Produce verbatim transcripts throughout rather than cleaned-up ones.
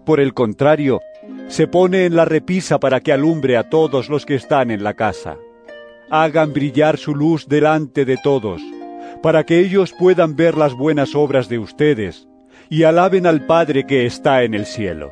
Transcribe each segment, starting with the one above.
por el contrario, se pone en la repisa para que alumbre a todos los que están en la casa. Hagan brillar su luz delante de todos, para que ellos puedan ver las buenas obras de ustedes y alaben al Padre que está en el cielo.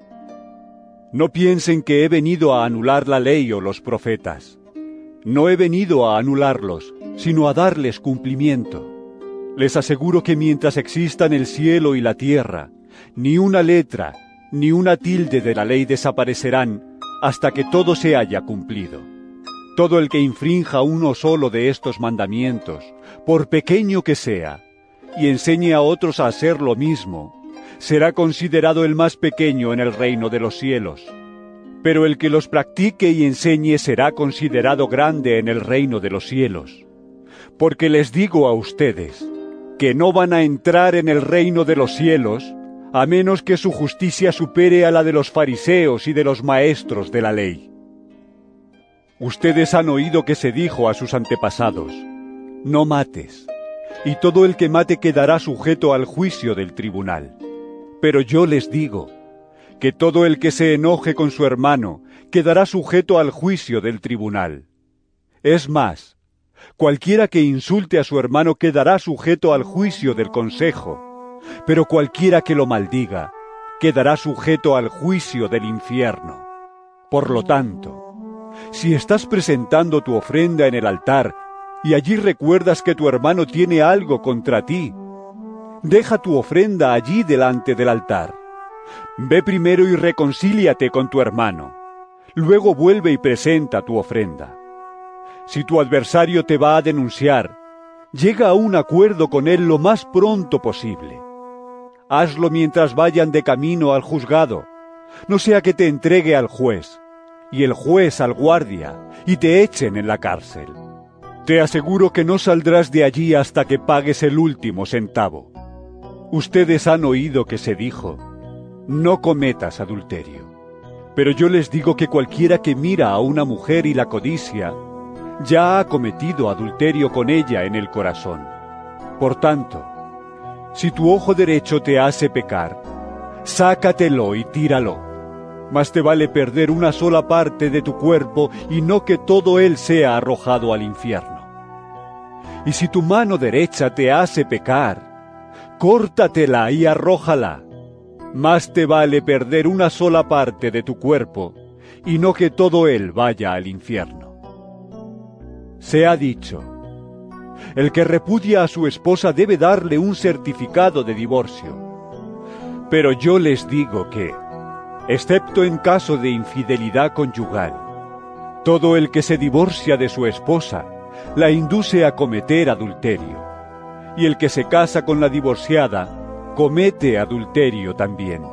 No piensen que he venido a anular la ley o los profetas. No he venido a anularlos, sino a darles cumplimiento. Les aseguro que mientras existan el cielo y la tierra, ni una letra, ni una tilde de la ley desaparecerán hasta que todo se haya cumplido. Todo el que infrinja uno solo de estos mandamientos, por pequeño que sea, y enseñe a otros a hacer lo mismo, será considerado el más pequeño en el reino de los cielos. Pero el que los practique y enseñe será considerado grande en el reino de los cielos. Porque les digo a ustedes, que no van a entrar en el reino de los cielos, a menos que su justicia supere a la de los fariseos y de los maestros de la ley. Ustedes han oído que se dijo a sus antepasados, no mates, y todo el que mate quedará sujeto al juicio del tribunal. Pero yo les digo, que todo el que se enoje con su hermano quedará sujeto al juicio del tribunal. Es más, cualquiera que insulte a su hermano quedará sujeto al juicio del consejo, pero cualquiera que lo maldiga quedará sujeto al juicio del infierno. Por lo tanto, si estás presentando tu ofrenda en el altar y allí recuerdas que tu hermano tiene algo contra ti, deja tu ofrenda allí delante del altar. Ve primero y reconcíliate con tu hermano. Luego vuelve y presenta tu ofrenda. Si tu adversario te va a denunciar, llega a un acuerdo con él lo más pronto posible. Hazlo mientras vayan de camino al juzgado, no sea que te entregue al juez, y el juez al guardia, y te echen en la cárcel. Te aseguro que no saldrás de allí hasta que pagues el último centavo. Ustedes han oído que se dijo, no cometas adulterio. Pero yo les digo que cualquiera que mira a una mujer y la codicia, ya ha cometido adulterio con ella en el corazón. Por tanto, si tu ojo derecho te hace pecar, sácatelo y tíralo. Más te vale perder una sola parte de tu cuerpo y no que todo él sea arrojado al infierno. Y si tu mano derecha te hace pecar, córtatela y arrójala. Más te vale perder una sola parte de tu cuerpo y no que todo él vaya al infierno. Se ha dicho, el que repudia a su esposa debe darle un certificado de divorcio. Pero yo les digo que, excepto en caso de infidelidad conyugal, todo el que se divorcia de su esposa la induce a cometer adulterio, y el que se casa con la divorciada comete adulterio también.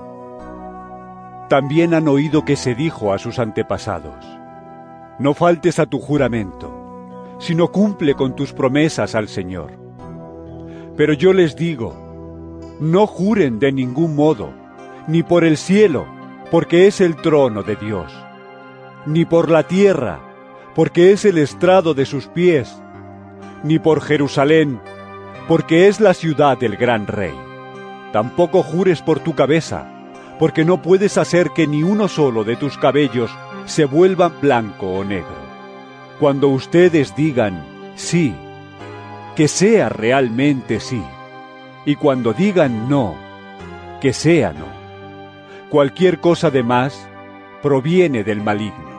También han oído que se dijo a sus antepasados, no faltes a tu juramento, sino cumple con tus promesas al Señor. Pero yo les digo, no juren de ningún modo, ni por el cielo, porque es el trono de Dios, ni por la tierra, porque es el estrado de sus pies, ni por Jerusalén, porque es la ciudad del gran rey. Tampoco jures por tu cabeza, porque no puedes hacer que ni uno solo de tus cabellos se vuelva blanco o negro. Cuando ustedes digan sí, que sea realmente sí, y cuando digan no, que sea no. Cualquier cosa de más proviene del maligno.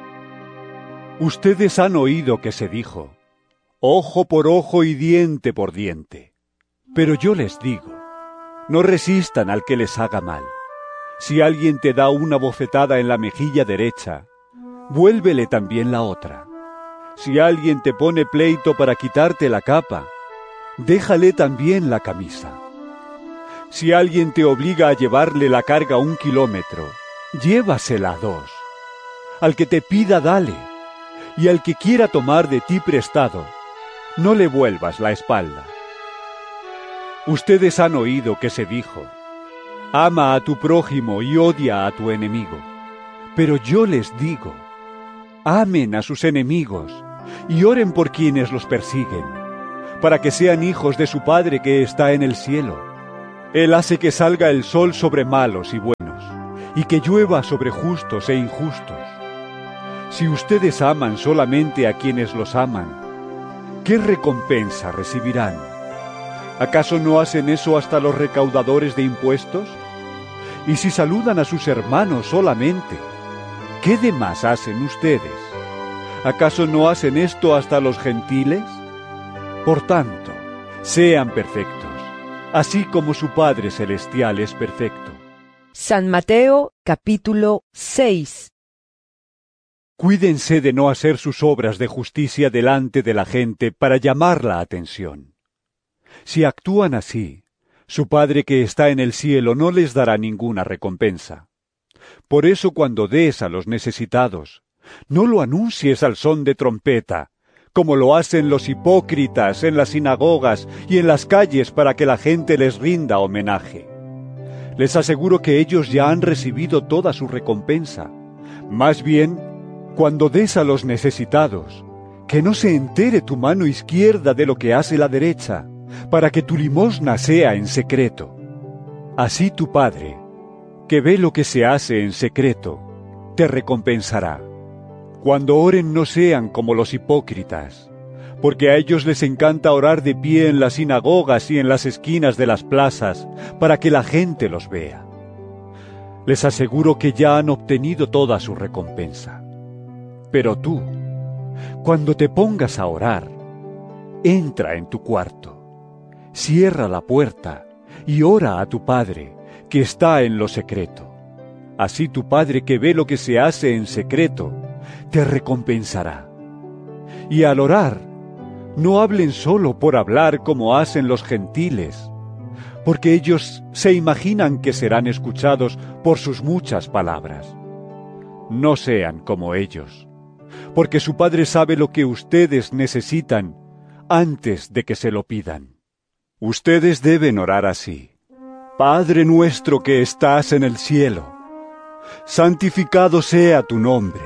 Ustedes han oído que se dijo, ojo por ojo y diente por diente. Pero yo les digo, no resistan al que les haga mal. Si alguien te da una bofetada en la mejilla derecha, vuélvele también la otra. Si alguien te pone pleito para quitarte la capa, déjale también la camisa. Si alguien te obliga a llevarle la carga un kilómetro, llévasela a dos. Al que te pida, dale, y al que quiera tomar de ti prestado, no le vuelvas la espalda. Ustedes han oído que se dijo, ama a tu prójimo y odia a tu enemigo. Pero yo les digo, amen a sus enemigos y oren por quienes los persiguen, para que sean hijos de su Padre que está en el cielo. Él hace que salga el sol sobre malos y buenos, y que llueva sobre justos e injustos. Si ustedes aman solamente a quienes los aman, ¿qué recompensa recibirán? ¿Acaso no hacen eso hasta los recaudadores de impuestos? Y si saludan a sus hermanos solamente, ¿qué demás hacen ustedes? ¿Acaso no hacen esto hasta los gentiles? Por tanto, sean perfectos, así como su Padre Celestial es perfecto. San Mateo, capítulo seis. Cuídense de no hacer sus obras de justicia delante de la gente para llamar la atención. Si actúan así, su Padre que está en el cielo no les dará ninguna recompensa. Por eso cuando des a los necesitados, no lo anuncies al son de trompeta, como lo hacen los hipócritas en las sinagogas y en las calles para que la gente les rinda homenaje. Les aseguro que ellos ya han recibido toda su recompensa. Más bien, cuando des a los necesitados, que no se entere tu mano izquierda de lo que hace la derecha, para que tu limosna sea en secreto. Así tu Padre, que ve lo que se hace en secreto, te recompensará. Cuando oren no sean como los hipócritas, porque a ellos les encanta orar de pie en las sinagogas y en las esquinas de las plazas, para que la gente los vea. Les aseguro que ya han obtenido toda su recompensa. Pero tú, cuando te pongas a orar, entra en tu cuarto, cierra la puerta y ora a tu Padre, que está en lo secreto. Así tu Padre que ve lo que se hace en secreto, te recompensará. Y al orar, no hablen solo por hablar como hacen los gentiles, porque ellos se imaginan que serán escuchados por sus muchas palabras. No sean como ellos, porque su Padre sabe lo que ustedes necesitan antes de que se lo pidan. Ustedes deben orar así: Padre nuestro que estás en el cielo, santificado sea tu nombre.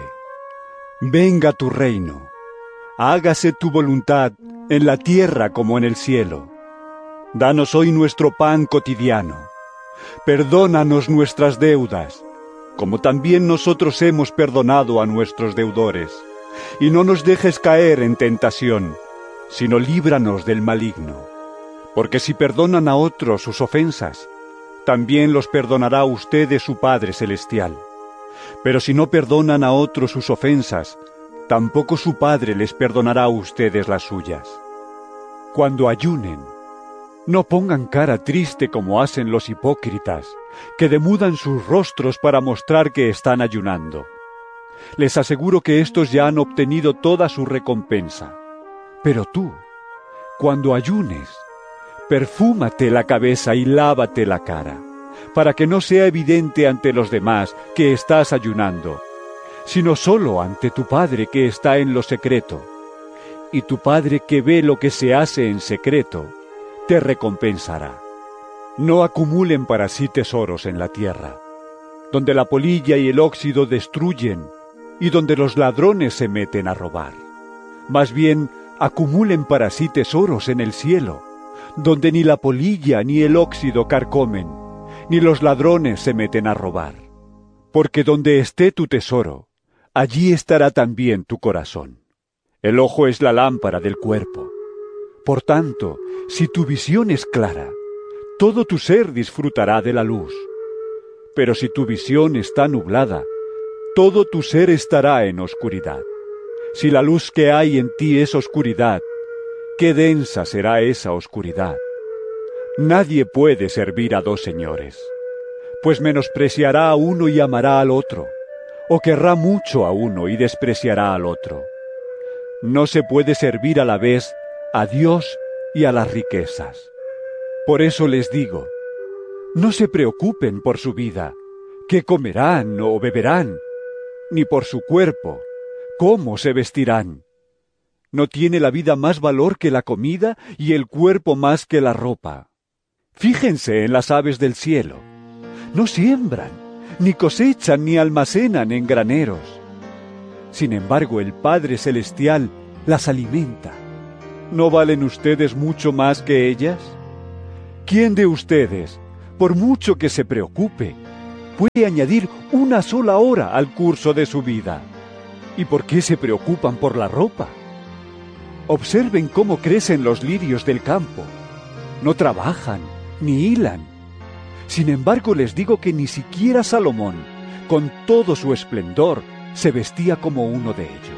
Venga tu reino. Hágase tu voluntad en la tierra como en el cielo. Danos hoy nuestro pan cotidiano. Perdónanos nuestras deudas, como también nosotros hemos perdonado a nuestros deudores. Y no nos dejes caer en tentación, sino líbranos del maligno. Porque si perdonan a otros sus ofensas, también los perdonará a ustedes su Padre Celestial. Pero si no perdonan a otros sus ofensas, tampoco su Padre les perdonará a ustedes las suyas. Cuando ayunen, no pongan cara triste como hacen los hipócritas, que demudan sus rostros para mostrar que están ayunando. Les aseguro que estos ya han obtenido toda su recompensa. Pero tú, cuando ayunes, perfúmate la cabeza y lávate la cara, para que no sea evidente ante los demás que estás ayunando, sino solo ante tu Padre que está en lo secreto. Y tu Padre que ve lo que se hace en secreto, te recompensará. No acumulen para sí tesoros en la tierra, donde la polilla y el óxido destruyen, y donde los ladrones se meten a robar. Más bien, acumulen para sí tesoros en el cielo, donde ni la polilla ni el óxido carcomen, ni los ladrones se meten a robar. Porque donde esté tu tesoro, allí estará también tu corazón. El ojo es la lámpara del cuerpo. Por tanto, si tu visión es clara, todo tu ser disfrutará de la luz. Pero si tu visión está nublada, todo tu ser estará en oscuridad. Si la luz que hay en ti es oscuridad, qué densa será esa oscuridad. Nadie puede servir a dos señores, pues menospreciará a uno y amará al otro, o querrá mucho a uno y despreciará al otro. No se puede servir a la vez a Dios y a las riquezas. Por eso les digo, no se preocupen por su vida, qué comerán o beberán, ni por su cuerpo, cómo se vestirán. ¿No tiene la vida más valor que la comida y el cuerpo más que la ropa? Fíjense en las aves del cielo. No siembran, ni cosechan, ni almacenan en graneros. Sin embargo, el Padre Celestial las alimenta. ¿No valen ustedes mucho más que ellas? ¿Quién de ustedes, por mucho que se preocupe, puede añadir una sola hora al curso de su vida. ¿Y por qué se preocupan por la ropa? Observen cómo crecen los lirios del campo. No trabajan, ni hilan. Sin embargo, les digo que ni siquiera Salomón, con todo su esplendor, se vestía como uno de ellos.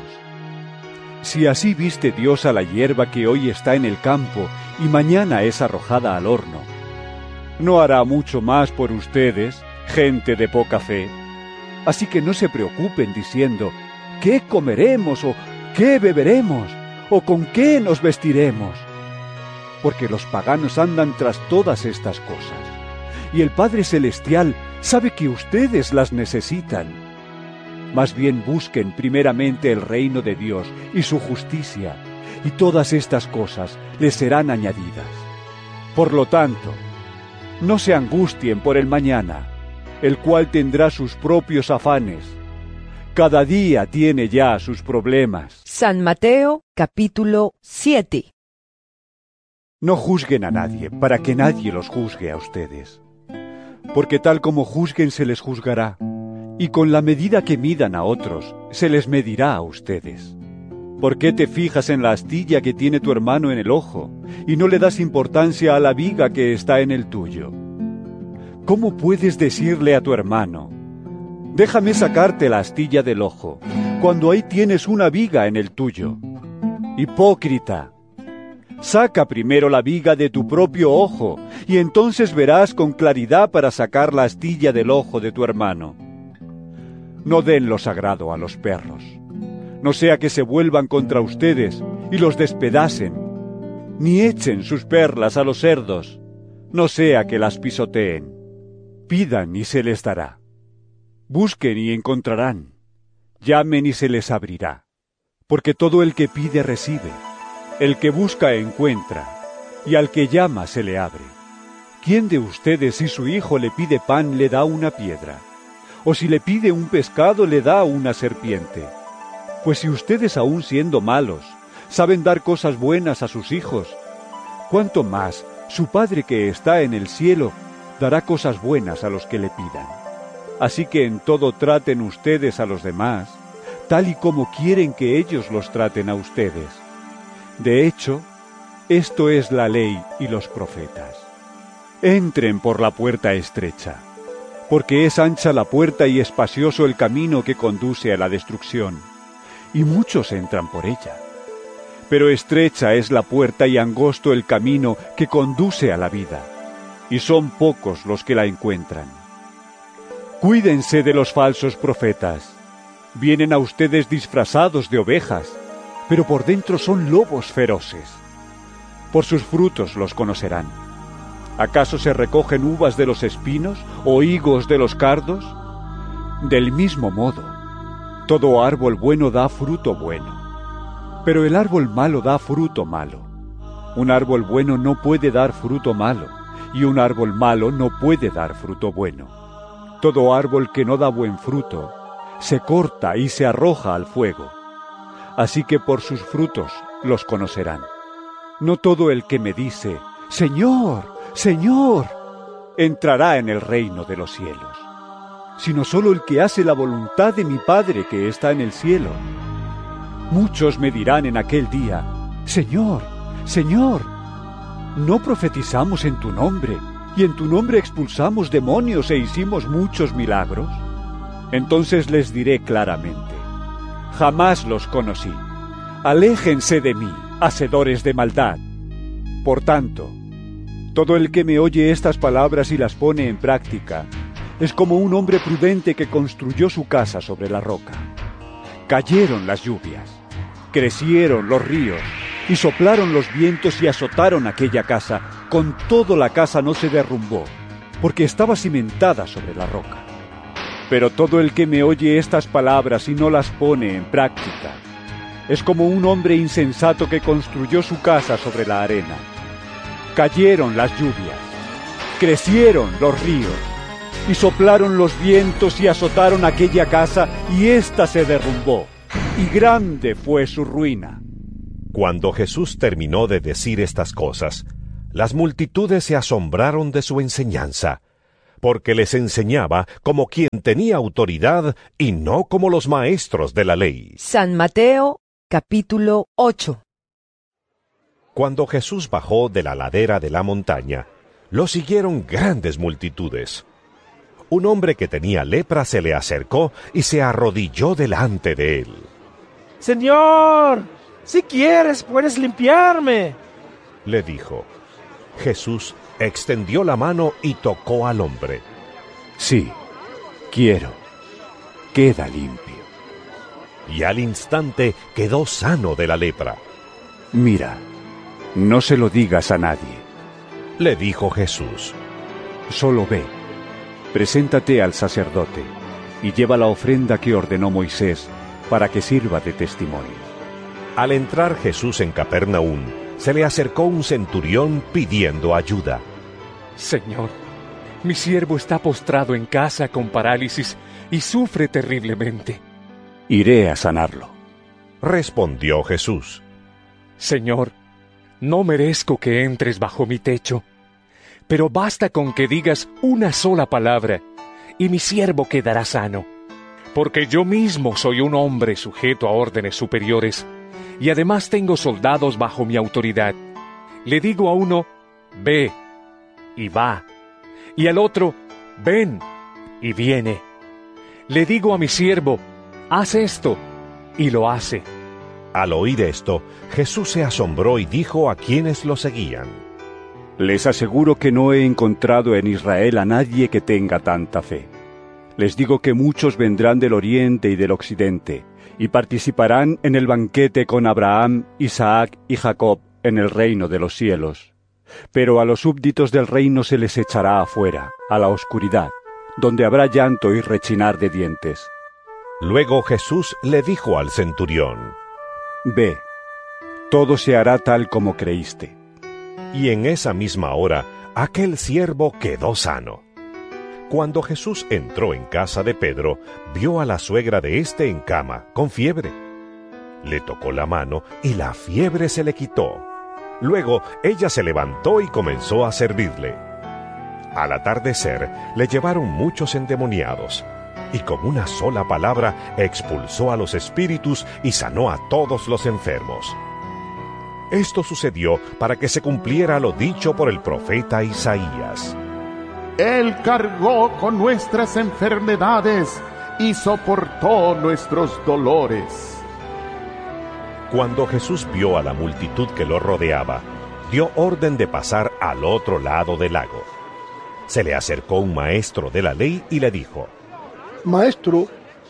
Si así viste Dios a la hierba que hoy está en el campo y mañana es arrojada al horno, ¿no hará mucho más por ustedes, gente de poca fe? Así que no se preocupen diciendo, ¿qué comeremos o qué beberemos o con qué nos vestiremos? Porque los paganos andan tras todas estas cosas, y el Padre Celestial sabe que ustedes las necesitan. Más bien busquen primeramente el reino de Dios y su justicia, y todas estas cosas les serán añadidas. Por lo tanto, no se angustien por el mañana, el cual tendrá sus propios afanes. Cada día tiene ya sus problemas. San Mateo, capítulo siete. No juzguen a nadie, para que nadie los juzgue a ustedes. Porque tal como juzguen se les juzgará, y con la medida que midan a otros, se les medirá a ustedes. ¿Por qué te fijas en la astilla que tiene tu hermano en el ojo, y no le das importancia a la viga que está en el tuyo? ¿Cómo puedes decirle a tu hermano, déjame sacarte la astilla del ojo, cuando ahí tienes una viga en el tuyo? Hipócrita, saca primero la viga de tu propio ojo, y entonces verás con claridad para sacar la astilla del ojo de tu hermano. No den lo sagrado a los perros, no sea que se vuelvan contra ustedes y los despedacen, ni echen sus perlas a los cerdos, no sea que las pisoteen. Pidan y se les dará. Busquen y encontrarán. Llamen y se les abrirá. Porque todo el que pide recibe, el que busca encuentra, y al que llama se le abre. ¿Quién de ustedes si su hijo le pide pan le da una piedra? ¿O si le pide un pescado le da una serpiente? Pues si ustedes aun siendo malos, saben dar cosas buenas a sus hijos, ¿cuánto más su Padre que está en el cielo dará cosas buenas a los que le pidan? Así que en todo traten ustedes a los demás, tal y como quieren que ellos los traten a ustedes. De hecho, esto es la ley y los profetas. Entren por la puerta estrecha, porque es ancha la puerta y espacioso el camino que conduce a la destrucción, y muchos entran por ella. Pero estrecha es la puerta y angosto el camino que conduce a la vida, y son pocos los que la encuentran. Cuídense de los falsos profetas. Vienen a ustedes disfrazados de ovejas, pero por dentro son lobos feroces. Por sus frutos los conocerán. ¿Acaso se recogen uvas de los espinos o higos de los cardos? Del mismo modo, todo árbol bueno da fruto bueno, pero el árbol malo da fruto malo. Un árbol bueno no puede dar fruto malo, y un árbol malo no puede dar fruto bueno. Todo árbol que no da buen fruto se corta y se arroja al fuego. Así que por sus frutos los conocerán. No todo el que me dice, Señor, Señor, entrará en el reino de los cielos, sino solo el que hace la voluntad de mi Padre que está en el cielo. Muchos me dirán en aquel día, Señor, Señor, ¿no profetizamos en tu nombre, y en tu nombre expulsamos demonios e hicimos muchos milagros? Entonces les diré claramente, jamás los conocí. Aléjense de mí, hacedores de maldad. Por tanto, todo el que me oye estas palabras y las pone en práctica, es como un hombre prudente que construyó su casa sobre la roca. Cayeron las lluvias, crecieron los ríos, y soplaron los vientos y azotaron aquella casa. Con todo la casa no se derrumbó, porque estaba cimentada sobre la roca. Pero todo el que me oye estas palabras y no las pone en práctica, es como un hombre insensato que construyó su casa sobre la arena. Cayeron las lluvias, crecieron los ríos, y soplaron los vientos y azotaron aquella casa, y ésta se derrumbó, y grande fue su ruina. Cuando Jesús terminó de decir estas cosas, las multitudes se asombraron de su enseñanza, porque les enseñaba como quien tenía autoridad y no como los maestros de la ley. San Mateo, capítulo ocho. Cuando Jesús bajó de la ladera de la montaña, lo siguieron grandes multitudes. Un hombre que tenía lepra se le acercó y se arrodilló delante de él. Señor, si quieres puedes limpiarme, le dijo. Jesús extendió la mano y tocó al hombre. Sí, quiero. Queda limpio. Y al instante quedó sano de la lepra. Mira, no se lo digas a nadie, le dijo Jesús. Solo ve, preséntate al sacerdote y lleva la ofrenda que ordenó Moisés para que sirva de testimonio. Al entrar Jesús en Capernaum, se le acercó un centurión pidiendo ayuda. Señor, mi siervo está postrado en casa con parálisis y sufre terriblemente. Iré a sanarlo, respondió Jesús. Señor, no merezco que entres bajo mi techo, pero basta con que digas una sola palabra y mi siervo quedará sano, porque yo mismo soy un hombre sujeto a órdenes superiores y además tengo soldados bajo mi autoridad. Le digo a uno, ve, y va, y al otro, ven, y viene. Le digo a mi siervo, haz esto, y lo hace. Al oír esto, Jesús se asombró y dijo a quienes lo seguían: les aseguro que no he encontrado en Israel a nadie que tenga tanta fe. Les digo que muchos vendrán del oriente y del occidente, y participarán en el banquete con Abraham, Isaac y Jacob en el reino de los cielos. Pero a los súbditos del reino se les echará afuera, a la oscuridad, donde habrá llanto y rechinar de dientes. Luego Jesús le dijo al centurión: ve, todo se hará tal como creíste. Y en esa misma hora, aquel siervo quedó sano. Cuando Jesús entró en casa de Pedro, vio a la suegra de éste en cama, con fiebre. Le tocó la mano y la fiebre se le quitó. Luego ella se levantó y comenzó a servirle. Al atardecer le llevaron muchos endemoniados, y con una sola palabra expulsó a los espíritus y sanó a todos los enfermos. Esto sucedió para que se cumpliera lo dicho por el profeta Isaías. Él cargó con nuestras enfermedades y soportó nuestros dolores. Cuando Jesús vio a la multitud que lo rodeaba, dio orden de pasar al otro lado del lago. Se le acercó un maestro de la ley y le dijo: Maestro,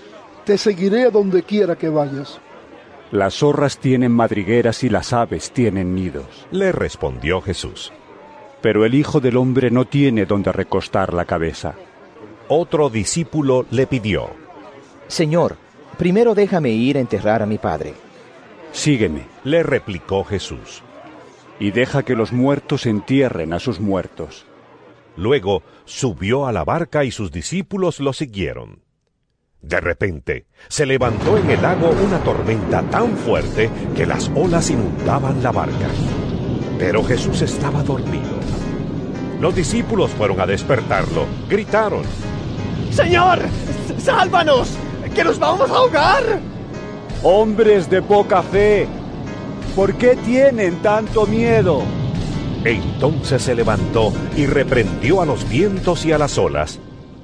te seguiré a donde quiera que vayas. Las zorras tienen madrigueras y las aves tienen nidos, le respondió Jesús. Pero el Hijo del Hombre no tiene donde recostar la cabeza. Otro discípulo le pidió: Señor, primero déjame ir a enterrar a mi padre. Sígueme, le replicó Jesús. Y deja que los muertos entierren a sus muertos. Luego subió a la barca y sus discípulos lo siguieron. De repente, se levantó en el lago una tormenta tan fuerte que las olas inundaban la barca. Pero Jesús estaba dormido. Los discípulos fueron a despertarlo. Gritaron: ¡Señor, sálvanos, que nos vamos a ahogar! ¡Hombres de poca fe! ¿Por qué tienen tanto miedo? Entonces se levantó y reprendió a los vientos y a las olas,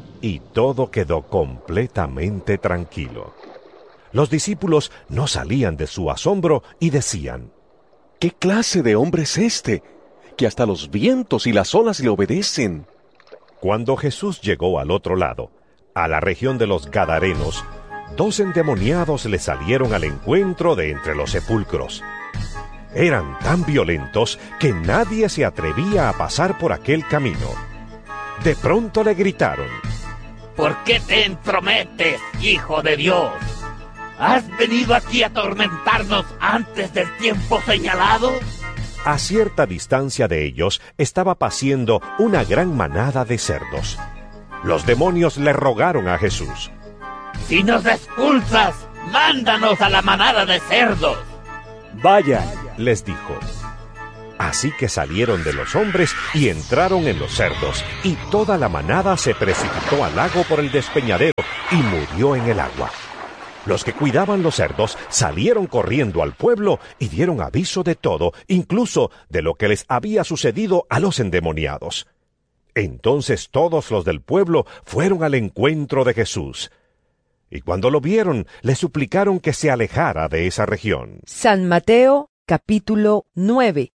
y todo quedó completamente tranquilo. Los discípulos no salían de su asombro y decían: ¿qué clase de hombre es este, que hasta los vientos y las olas le obedecen? Cuando Jesús llegó al otro lado, a la región de los Gadarenos, dos endemoniados le salieron al encuentro de entre los sepulcros. Eran tan violentos que nadie se atrevía a pasar por aquel camino. De pronto le gritaron: ¿por qué te entrometes, Hijo de Dios? ¿Has venido aquí a atormentarnos antes del tiempo señalado? A cierta distancia de ellos estaba paciendo una gran manada de cerdos. Los demonios le rogaron a Jesús: si nos expulsas, mándanos a la manada de cerdos. Vayan, les dijo. Así que salieron de los hombres y entraron en los cerdos, y toda la manada se precipitó al lago por el despeñadero y murió en el agua. Los que cuidaban los cerdos salieron corriendo al pueblo y dieron aviso de todo, incluso de lo que les había sucedido a los endemoniados. Entonces todos los del pueblo fueron al encuentro de Jesús. Y cuando lo vieron, le suplicaron que se alejara de esa región. San Mateo, capítulo nueve.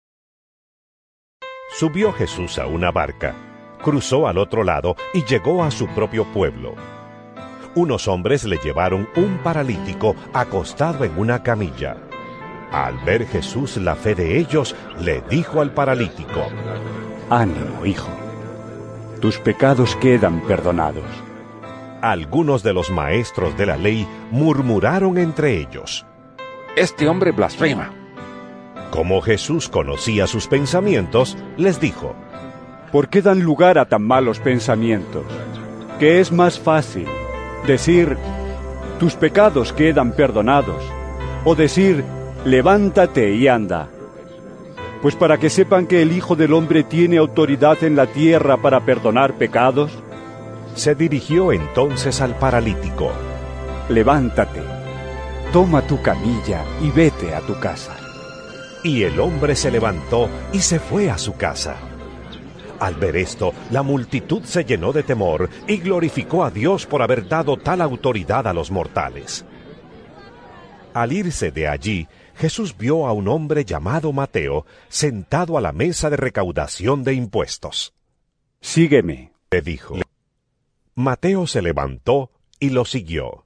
Subió Jesús a una barca, cruzó al otro lado y llegó a su propio pueblo. Unos hombres le llevaron un paralítico acostado en una camilla. Al ver Jesús la fe de ellos, le dijo al paralítico: Ánimo, hijo, tus pecados quedan perdonados. Algunos de los maestros de la ley murmuraron entre ellos: Este hombre blasfema. Como Jesús conocía sus pensamientos, les dijo: ¿Por qué dan lugar a tan malos pensamientos? ¿Qué es más fácil? Decir, tus pecados quedan perdonados, o decir, levántate y anda. Pues para que sepan que el Hijo del Hombre tiene autoridad en la tierra para perdonar pecados. Se dirigió entonces al paralítico: Levántate, toma tu camilla y vete a tu casa. Y el hombre se levantó y se fue a su casa. Al ver esto, la multitud se llenó de temor y glorificó a Dios por haber dado tal autoridad a los mortales. Al irse de allí, Jesús vio a un hombre llamado Mateo sentado a la mesa de recaudación de impuestos. Sígueme, le dijo. Mateo se levantó y lo siguió.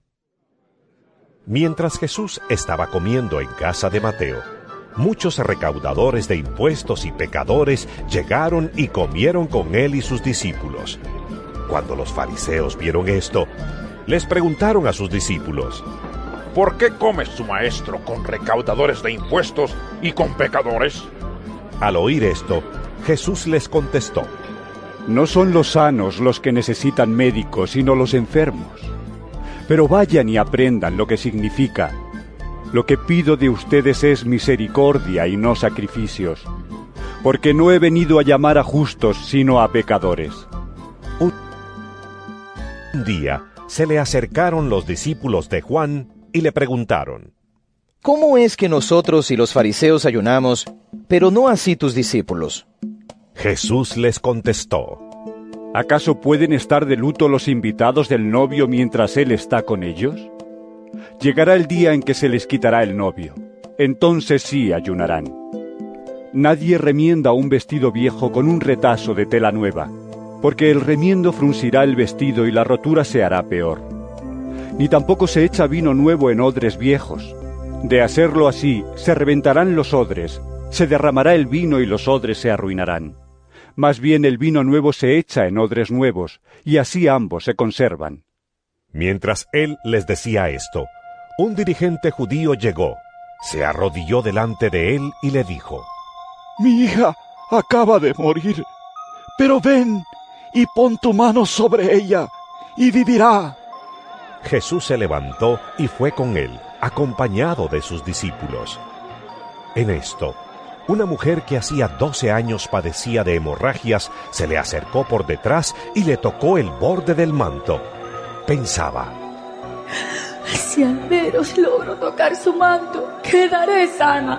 Mientras Jesús estaba comiendo en casa de Mateo, muchos recaudadores de impuestos y pecadores llegaron y comieron con él y sus discípulos. Cuando los fariseos vieron esto, les preguntaron a sus discípulos: ¿Por qué come su maestro con recaudadores de impuestos y con pecadores? Al oír esto, Jesús les contestó: No son los sanos los que necesitan médicos, sino los enfermos. Pero vayan y aprendan lo que significa: lo que pido de ustedes es misericordia y no sacrificios, porque no he venido a llamar a justos, sino a pecadores. Un día se le acercaron los discípulos de Juan y le preguntaron: ¿Cómo es que nosotros y los fariseos ayunamos, pero no así tus discípulos? Jesús les contestó: ¿Acaso pueden estar de luto los invitados del novio mientras él está con ellos? Llegará el día en que se les quitará el novio. Entonces sí ayunarán. Nadie remienda un vestido viejo con un retazo de tela nueva, porque el remiendo fruncirá el vestido y la rotura se hará peor. Ni tampoco se echa vino nuevo en odres viejos. De hacerlo así, se reventarán los odres, se derramará el vino y los odres se arruinarán. Más bien el vino nuevo se echa en odres nuevos, y así ambos se conservan. Mientras él les decía esto, un dirigente judío llegó, se arrodilló delante de él y le dijo: Mi hija acaba de morir, pero ven y pon tu mano sobre ella y vivirá. Jesús se levantó y fue con él, acompañado de sus discípulos. En esto, una mujer que hacía doce años padecía de hemorragias se le acercó por detrás y le tocó el borde del manto. Pensaba: si al menos logro tocar su manto, quedaré sana.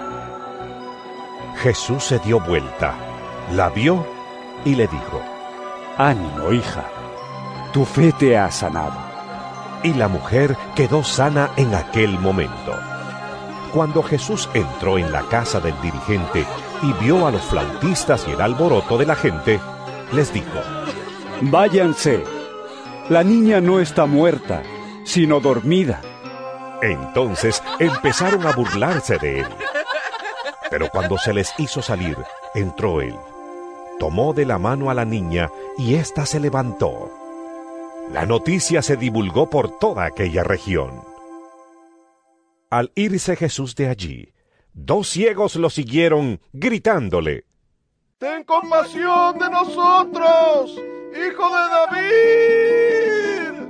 Jesús se dio vuelta, la vio y le dijo: Ánimo, hija, tu fe te ha sanado. Y la mujer quedó sana en aquel momento. Cuando Jesús entró en la casa del dirigente y vio a los flautistas y el alboroto de la gente, les dijo: Váyanse, la niña no está muerta, sino dormida. Entonces empezaron a burlarse de él. Pero cuando se les hizo salir, entró él, tomó de la mano a la niña y ésta se levantó. La noticia se divulgó por toda aquella región. Al irse Jesús de allí, dos ciegos lo siguieron, gritándole: ¡Ten compasión de nosotros, hijo de David!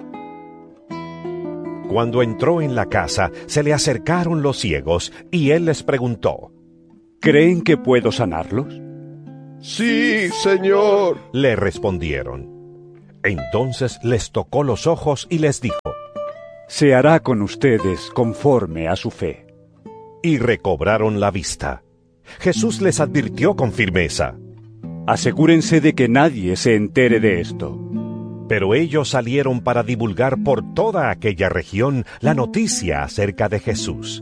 Cuando entró en la casa, se le acercaron los ciegos, y él les preguntó: ¿creen que puedo sanarlos? Sí, Señor, le respondieron. Entonces les tocó los ojos y les dijo: se hará con ustedes conforme a su fe. Y recobraron la vista. Jesús les advirtió con firmeza: asegúrense de que nadie se entere de esto. Pero ellos salieron para divulgar por toda aquella región la noticia acerca de Jesús.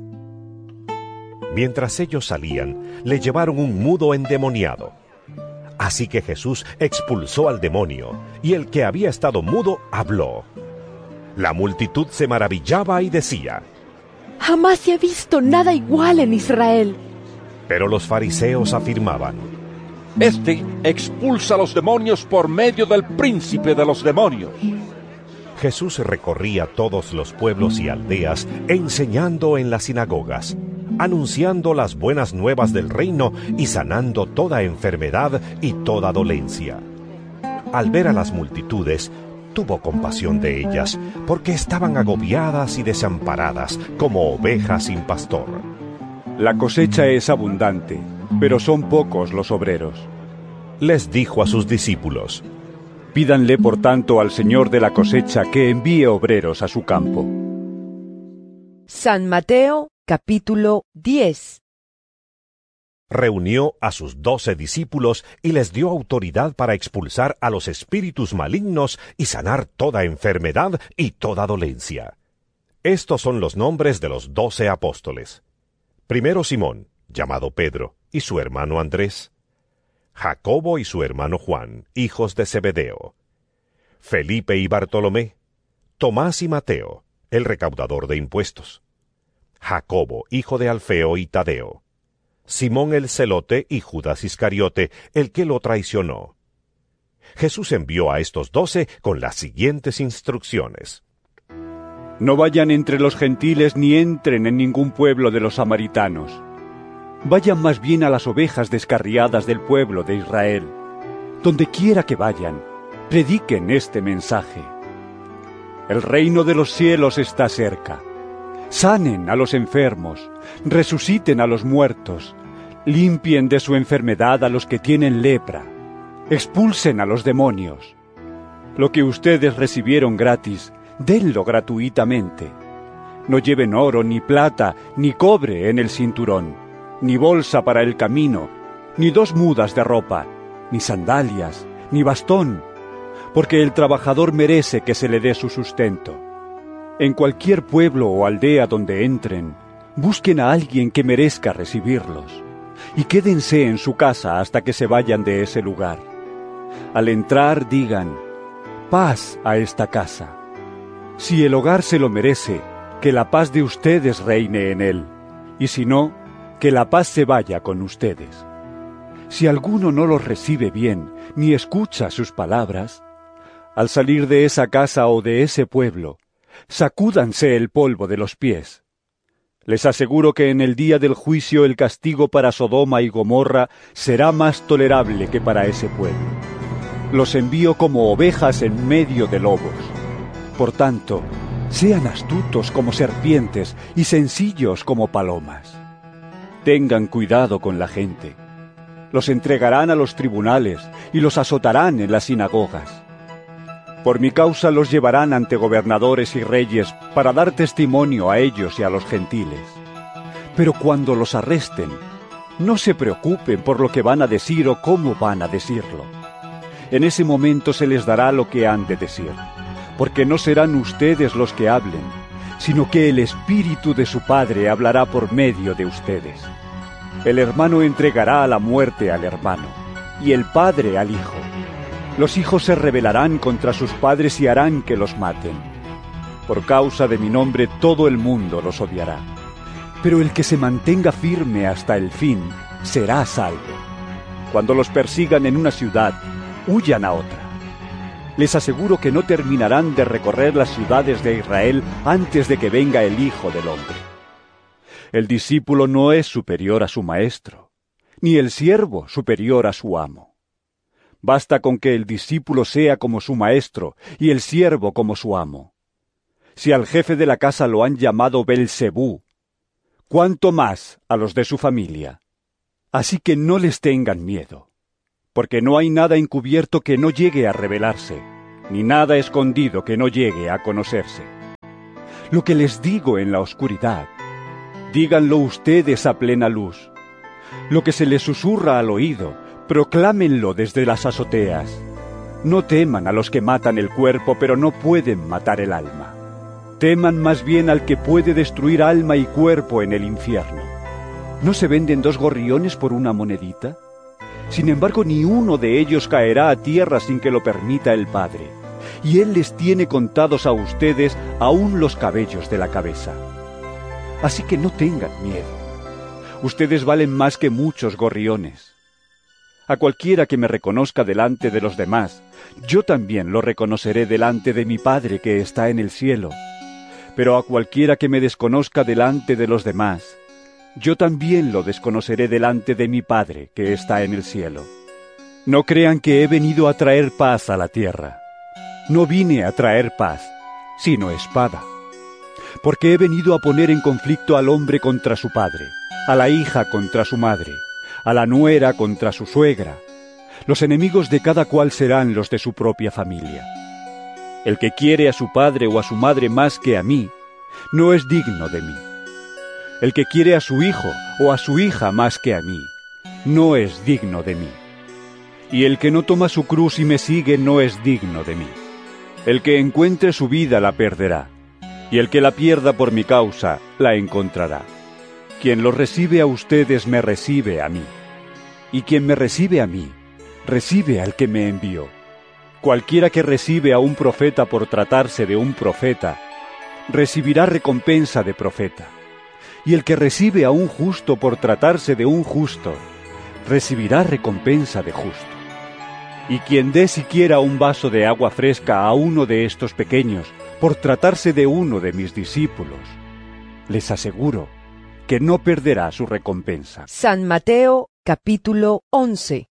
Mientras ellos salían, le llevaron un mudo endemoniado. Así que Jesús expulsó al demonio, y el que había estado mudo habló. La multitud se maravillaba y decía: jamás se ha visto nada igual en Israel. Pero los fariseos afirmaban: Este expulsa a los demonios por medio del príncipe de los demonios. Jesús recorría todos los pueblos y aldeas, enseñando en las sinagogas, anunciando las buenas nuevas del reino y sanando toda enfermedad y toda dolencia. Al ver a las multitudes, tuvo compasión de ellas, porque estaban agobiadas y desamparadas, como ovejas sin pastor. La cosecha es abundante, pero son pocos los obreros. Les dijo a sus discípulos: pídanle por tanto al Señor de la cosecha que envíe obreros a su campo. San Mateo, capítulo diez. Reunió a sus doce discípulos y les dio autoridad para expulsar a los espíritus malignos y sanar toda enfermedad y toda dolencia. Estos son los nombres de los doce apóstoles. Primero Simón, llamado Pedro, y su hermano Andrés. Jacobo y su hermano Juan, hijos de Zebedeo. Felipe y Bartolomé. Tomás y Mateo, el recaudador de impuestos. Jacobo, hijo de Alfeo y Tadeo. Simón el celote y Judas Iscariote, el que lo traicionó. Jesús envió a estos doce con las siguientes instrucciones: no vayan entre los gentiles ni entren en ningún pueblo de los samaritanos. Vayan más bien a las ovejas descarriadas del pueblo de Israel. Donde quiera que vayan, prediquen este mensaje: el reino de los cielos está cerca. Sanen a los enfermos, resuciten a los muertos, limpien de su enfermedad a los que tienen lepra, expulsen a los demonios. Lo que ustedes recibieron gratis, denlo gratuitamente. No lleven oro, ni plata, ni cobre en el cinturón, ni bolsa para el camino, ni dos mudas de ropa, ni sandalias, ni bastón, porque el trabajador merece que se le dé su sustento. En cualquier pueblo o aldea donde entren, busquen a alguien que merezca recibirlos, y quédense en su casa hasta que se vayan de ese lugar. Al entrar digan: paz a esta casa. Si el hogar se lo merece, que la paz de ustedes reine en él, y si no, que la paz se vaya con ustedes. Si alguno no los recibe bien, ni escucha sus palabras, al salir de esa casa o de ese pueblo, sacúdanse el polvo de los pies. Les aseguro que en el día del juicio el castigo para Sodoma y Gomorra será más tolerable que para ese pueblo. Los envío como ovejas en medio de lobos. Por tanto, sean astutos como serpientes y sencillos como palomas. Tengan cuidado con la gente. Los entregarán a los tribunales y los azotarán en las sinagogas. Por mi causa los llevarán ante gobernadores y reyes para dar testimonio a ellos y a los gentiles. Pero cuando los arresten, no se preocupen por lo que van a decir o cómo van a decirlo. En ese momento se les dará lo que han de decir, porque no serán ustedes los que hablen, sino que el Espíritu de su Padre hablará por medio de ustedes. El hermano entregará a la muerte al hermano, y el padre al hijo. Los hijos se rebelarán contra sus padres y harán que los maten. Por causa de mi nombre todo el mundo los odiará. Pero el que se mantenga firme hasta el fin será salvo. Cuando los persigan en una ciudad, huyan a otra. Les aseguro que no terminarán de recorrer las ciudades de Israel antes de que venga el Hijo del Hombre. El discípulo no es superior a su maestro, ni el siervo superior a su amo. Basta con que el discípulo sea como su maestro y el siervo como su amo. Si al jefe de la casa lo han llamado Belcebú, ¿cuánto más a los de su familia? Así que no les tengan miedo, porque no hay nada encubierto que no llegue a revelarse, ni nada escondido que no llegue a conocerse. Lo que les digo en la oscuridad, díganlo ustedes a plena luz. Lo que se les susurra al oído, proclámenlo desde las azoteas. No teman a los que matan el cuerpo, pero no pueden matar el alma. Teman más bien al que puede destruir alma y cuerpo en el infierno. ¿No se venden dos gorriones por una monedita? Sin embargo, ni uno de ellos caerá a tierra sin que lo permita el Padre. Y Él les tiene contados a ustedes aún los cabellos de la cabeza. Así que no tengan miedo. Ustedes valen más que muchos gorriones. A cualquiera que me reconozca delante de los demás, yo también lo reconoceré delante de mi Padre que está en el cielo. Pero a cualquiera que me desconozca delante de los demás, yo también lo desconoceré delante de mi Padre que está en el cielo. No crean que he venido a traer paz a la tierra. No vine a traer paz, sino espada. Porque he venido a poner en conflicto al hombre contra su padre, a la hija contra su madre, a la nuera contra su suegra. Los enemigos de cada cual serán los de su propia familia. El que quiere a su padre o a su madre más que a mí, no es digno de mí. El que quiere a su hijo o a su hija más que a mí, no es digno de mí. Y el que no toma su cruz y me sigue no es digno de mí. El que encuentre su vida la perderá, y el que la pierda por mi causa la encontrará. Quien los recibe a ustedes me recibe a mí, y quien me recibe a mí, recibe al que me envió. Cualquiera que recibe a un profeta por tratarse de un profeta, recibirá recompensa de profeta. Y el que recibe a un justo por tratarse de un justo, recibirá recompensa de justo. Y quien dé siquiera un vaso de agua fresca a uno de estos pequeños, por tratarse de uno de mis discípulos, les aseguro que no perderá su recompensa. San Mateo, capítulo once.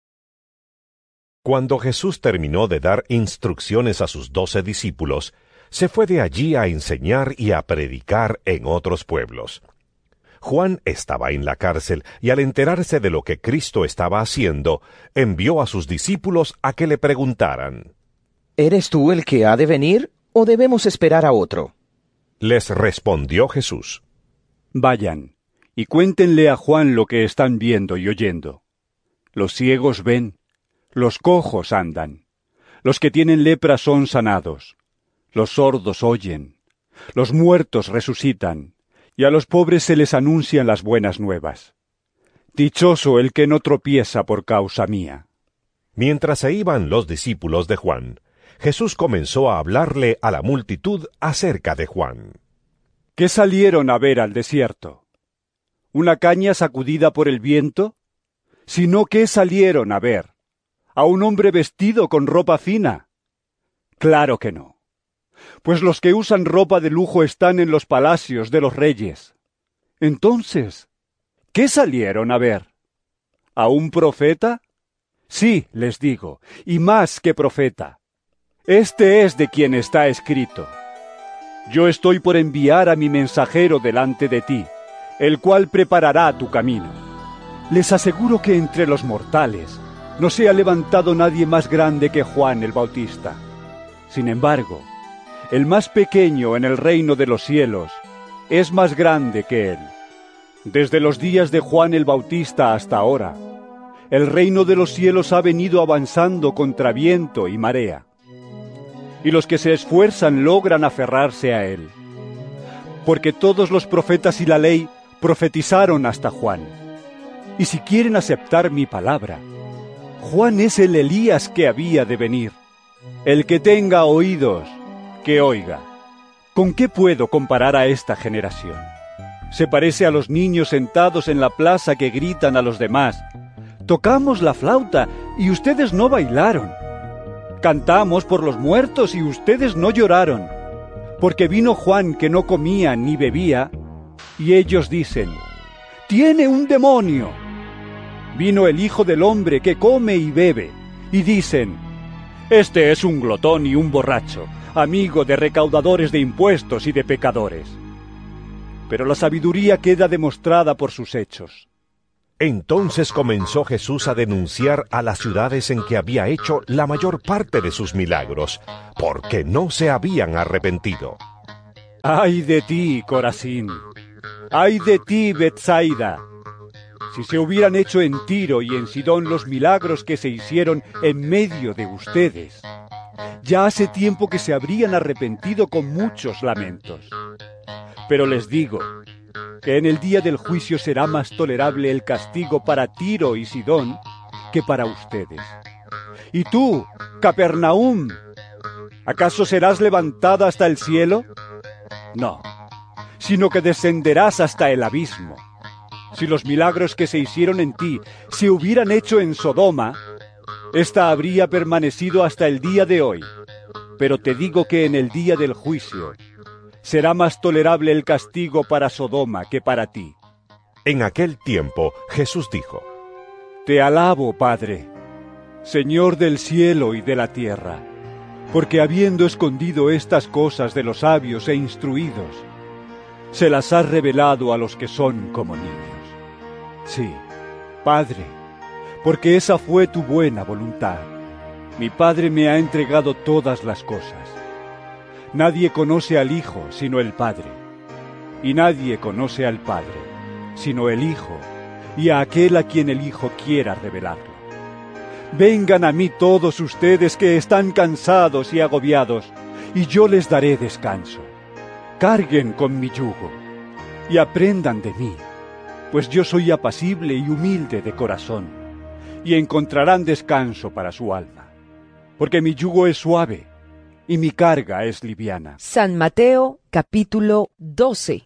Cuando Jesús terminó de dar instrucciones a sus doce discípulos, se fue de allí a enseñar y a predicar en otros pueblos. Juan estaba en la cárcel y al enterarse de lo que Cristo estaba haciendo, envió a sus discípulos a que le preguntaran: ¿Eres tú el que ha de venir o debemos esperar a otro? Les respondió Jesús: Vayan y cuéntenle a Juan lo que están viendo y oyendo. Los ciegos ven, los cojos andan, los que tienen lepra son sanados, los sordos oyen, los muertos resucitan, y a los pobres se les anuncian las buenas nuevas. Dichoso el que no tropieza por causa mía. Mientras se iban los discípulos de Juan, Jesús comenzó a hablarle a la multitud acerca de Juan. ¿Qué salieron a ver al desierto? ¿Una caña sacudida por el viento? Sino ¿qué salieron a ver? ¿A un hombre vestido con ropa fina? Claro que no. Pues los que usan ropa de lujo están en los palacios de los reyes. Entonces, ¿qué salieron a ver? ¿A un profeta? Sí, les digo, y más que profeta. Este es de quien está escrito: Yo estoy por enviar a mi mensajero delante de ti, el cual preparará tu camino. Les aseguro que entre los mortales no se ha levantado nadie más grande que Juan el Bautista. Sin embargo, el más pequeño en el reino de los cielos es más grande que él. Desde los días de Juan el Bautista hasta ahora, el reino de los cielos ha venido avanzando contra viento y marea, y los que se esfuerzan logran aferrarse a él. Porque todos los profetas y la ley profetizaron hasta Juan. Y si quieren aceptar mi palabra, Juan es el Elías que había de venir. El que tenga oídos, que oiga. ¿Con qué puedo comparar a esta generación? Se parece a los niños sentados en la plaza que gritan a los demás: «Tocamos la flauta y ustedes no bailaron. Cantamos por los muertos y ustedes no lloraron. Porque vino Juan que no comía ni bebía, y ellos dicen: ¡tiene un demonio! Vino el Hijo del Hombre que come y bebe, y dicen: este es un glotón y un borracho, amigo de recaudadores de impuestos y de pecadores. Pero la sabiduría queda demostrada por sus hechos. Entonces comenzó Jesús a denunciar a las ciudades en que había hecho la mayor parte de sus milagros, porque no se habían arrepentido. ¡Ay de ti, Corazín! ¡Ay de ti, Betsaida! Si se hubieran hecho en Tiro y en Sidón los milagros que se hicieron en medio de ustedes, ya hace tiempo que se habrían arrepentido con muchos lamentos. Pero les digo que en el día del juicio será más tolerable el castigo para Tiro y Sidón que para ustedes. ¿Y tú, Capernaum, acaso serás levantada hasta el cielo? No, sino que descenderás hasta el abismo. Si los milagros que se hicieron en ti se hubieran hecho en Sodoma, ésta habría permanecido hasta el día de hoy. Pero te digo que en el día del juicio será más tolerable el castigo para Sodoma que para ti. En aquel tiempo Jesús dijo: Te alabo, Padre, Señor del cielo y de la tierra, porque habiendo escondido estas cosas de los sabios e instruidos, se las has revelado a los que son como niños. Sí, Padre, porque esa fue tu buena voluntad. Mi Padre me ha entregado todas las cosas. Nadie conoce al Hijo sino el Padre, y nadie conoce al Padre sino el Hijo, y a aquel a quien el Hijo quiera revelarlo. Vengan a mí todos ustedes que están cansados y agobiados, y yo les daré descanso. Carguen con mi yugo, y aprendan de mí, pues yo soy apacible y humilde de corazón, y encontrarán descanso para su alma, porque mi yugo es suave, y mi carga es liviana. San Mateo, capítulo doce.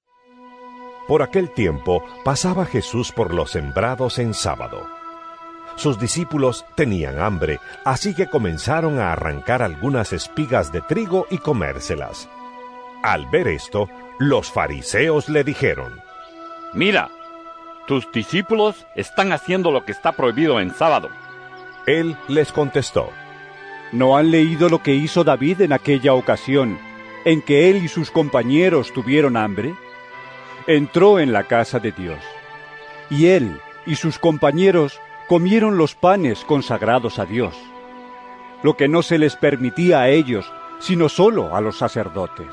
Por aquel tiempo pasaba Jesús por los sembrados en sábado. Sus discípulos tenían hambre, así que comenzaron a arrancar algunas espigas de trigo y comérselas. Al ver esto, los fariseos le dijeron: Mira, tus discípulos están haciendo lo que está prohibido en sábado. Él les contestó: ¿No han leído lo que hizo David en aquella ocasión, en que él y sus compañeros tuvieron hambre? Entró en la casa de Dios, y él y sus compañeros comieron los panes consagrados a Dios, lo que no se les permitía a ellos, sino solo a los sacerdotes.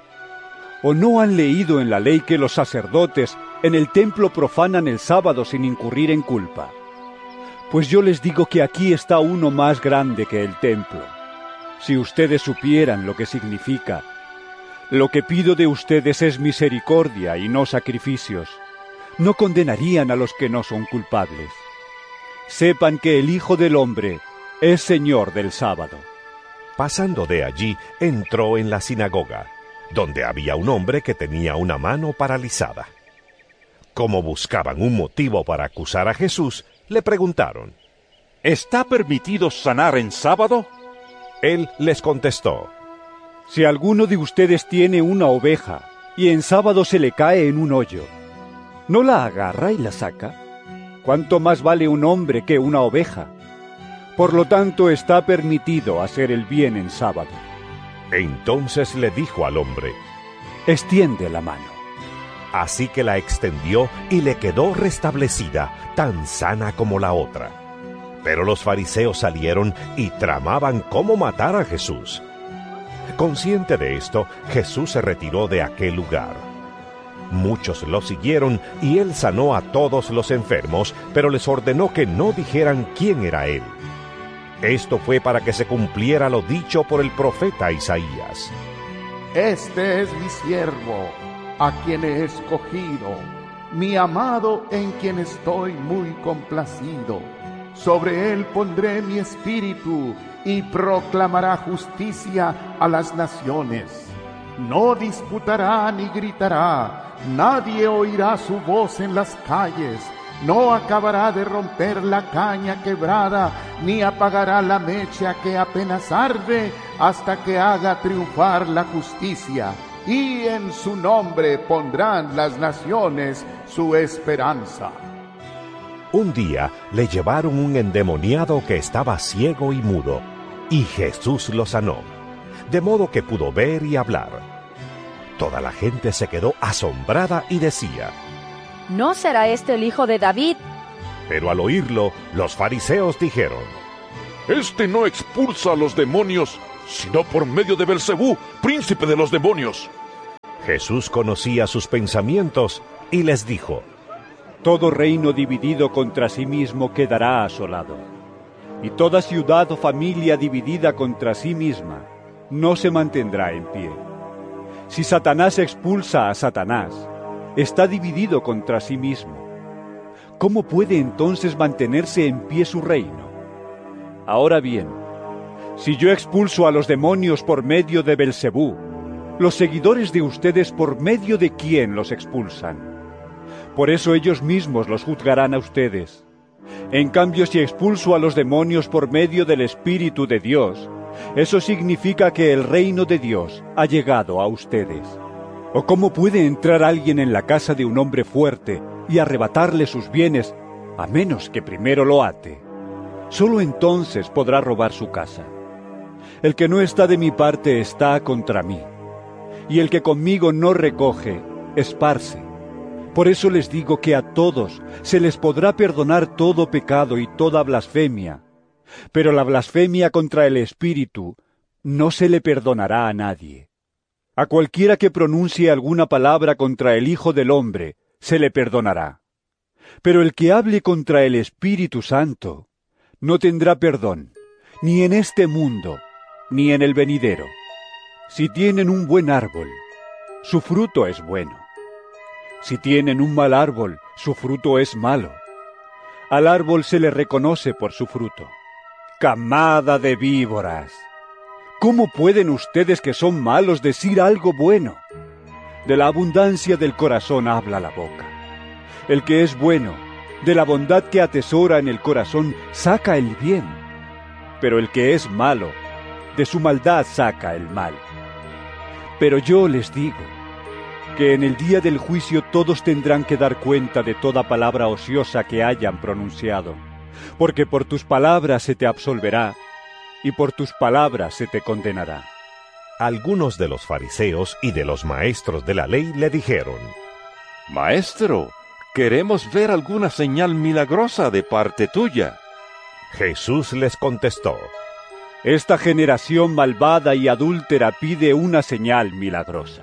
¿O no han leído en la ley que los sacerdotes en el templo profanan el sábado sin incurrir en culpa? Pues yo les digo que aquí está uno más grande que el templo. Si ustedes supieran lo que significa, lo que pido de ustedes es misericordia y no sacrificios, no condenarían a los que no son culpables. Sepan que el Hijo del Hombre es Señor del sábado. Pasando de allí, entró en la sinagoga, donde había un hombre que tenía una mano paralizada. Como buscaban un motivo para acusar a Jesús, le preguntaron: ¿Está permitido sanar en sábado? Él les contestó: Si alguno de ustedes tiene una oveja y en sábado se le cae en un hoyo, ¿no la agarra y la saca? ¿Cuánto más vale un hombre que una oveja? Por lo tanto, está permitido hacer el bien en sábado. Entonces le dijo al hombre: Extiende la mano. Así que la extendió y le quedó restablecida, tan sana como la otra. Pero los fariseos salieron y tramaban cómo matar a Jesús. Consciente de esto, Jesús se retiró de aquel lugar. Muchos lo siguieron y él sanó a todos los enfermos, pero les ordenó que no dijeran quién era él. Esto fue para que se cumpliera lo dicho por el profeta Isaías: Este es mi siervo, a quien he escogido, mi amado en quien estoy muy complacido. Sobre él pondré mi espíritu y proclamará justicia a las naciones. No disputará ni gritará, nadie oirá su voz en las calles. No acabará de romper la caña quebrada, ni apagará la mecha que apenas arde, hasta que haga triunfar la justicia. Y en su nombre pondrán las naciones su esperanza. Un día le llevaron un endemoniado que estaba ciego y mudo, y Jesús lo sanó, de modo que pudo ver y hablar. Toda la gente se quedó asombrada y decía: ¿no será este el hijo de David? Pero al oírlo, los fariseos dijeron: Este no expulsa a los demonios, sino por medio de Belcebú, príncipe de los demonios. Jesús conocía sus pensamientos y les dijo: Todo reino dividido contra sí mismo quedará asolado, y toda ciudad o familia dividida contra sí misma no se mantendrá en pie. Si Satanás expulsa a Satanás, está dividido contra sí mismo. ¿Cómo puede entonces mantenerse en pie su reino? Ahora bien, si yo expulso a los demonios por medio de Belcebú, los seguidores de ustedes por medio de quién los expulsan. Por eso ellos mismos los juzgarán a ustedes. En cambio, si expulso a los demonios por medio del Espíritu de Dios, eso significa que el reino de Dios ha llegado a ustedes. ¿O cómo puede entrar alguien en la casa de un hombre fuerte y arrebatarle sus bienes, a menos que primero lo ate? Solo entonces podrá robar su casa. El que no está de mi parte está contra mí, y el que conmigo no recoge, esparce. Por eso les digo que a todos se les podrá perdonar todo pecado y toda blasfemia, pero la blasfemia contra el Espíritu no se le perdonará a nadie. A cualquiera que pronuncie alguna palabra contra el Hijo del Hombre, se le perdonará. Pero el que hable contra el Espíritu Santo, no tendrá perdón, ni en este mundo, ni en el venidero. Si tienen un buen árbol, su fruto es bueno. Si tienen un mal árbol, su fruto es malo. Al árbol se le reconoce por su fruto. ¡Camada de víboras! ¿Cómo pueden ustedes que son malos decir algo bueno? De la abundancia del corazón habla la boca. El que es bueno, de la bondad que atesora en el corazón, saca el bien. Pero el que es malo, de su maldad saca el mal. Pero yo les digo que en el día del juicio todos tendrán que dar cuenta de toda palabra ociosa que hayan pronunciado, porque por tus palabras se te absolverá, y por tus palabras se te condenará. Algunos de los fariseos y de los maestros de la ley le dijeron: Maestro, queremos ver alguna señal milagrosa de parte tuya. Jesús les contestó: Esta generación malvada y adúltera pide una señal milagrosa.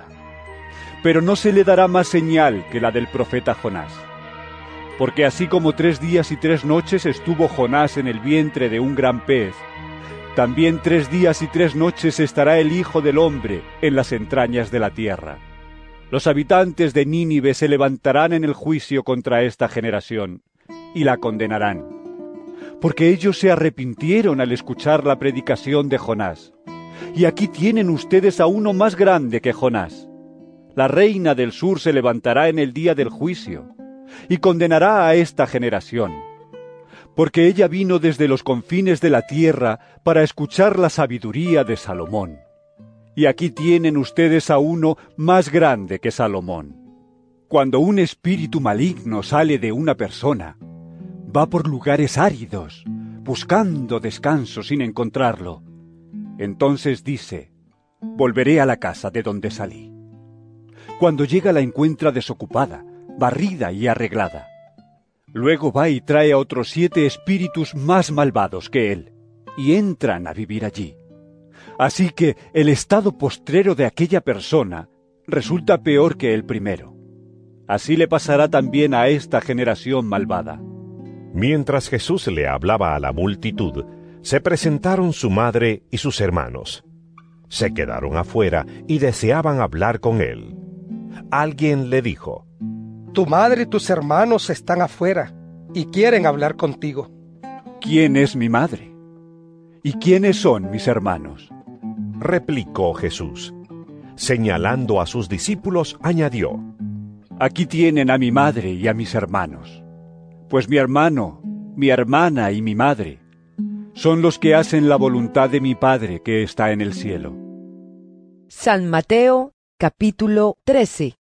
Pero no se le dará más señal que la del profeta Jonás. Porque así como tres días y tres noches estuvo Jonás en el vientre de un gran pez, también tres días y tres noches estará el Hijo del Hombre en las entrañas de la tierra. Los habitantes de Nínive se levantarán en el juicio contra esta generación, y la condenarán. Porque ellos se arrepintieron al escuchar la predicación de Jonás. Y aquí tienen ustedes a uno más grande que Jonás. La reina del sur se levantará en el día del juicio, y condenará a esta generación, porque ella vino desde los confines de la tierra para escuchar la sabiduría de Salomón. Y aquí tienen ustedes a uno más grande que Salomón. Cuando un espíritu maligno sale de una persona, va por lugares áridos, buscando descanso sin encontrarlo. Entonces dice: volveré a la casa de donde salí. Cuando llega la encuentra desocupada, barrida y arreglada. Luego va y trae a otros siete espíritus más malvados que él, y entran a vivir allí. Así que el estado postrero de aquella persona resulta peor que el primero. Así le pasará también a esta generación malvada. Mientras Jesús le hablaba a la multitud, se presentaron su madre y sus hermanos. Se quedaron afuera y deseaban hablar con él. Alguien le dijo: Tu madre y tus hermanos están afuera y quieren hablar contigo. ¿Quién es mi madre? ¿Y quiénes son mis hermanos? Replicó Jesús. Señalando a sus discípulos, añadió: Aquí tienen a mi madre y a mis hermanos. Pues mi hermano, mi hermana y mi madre son los que hacen la voluntad de mi Padre que está en el cielo. San Mateo, capítulo trece.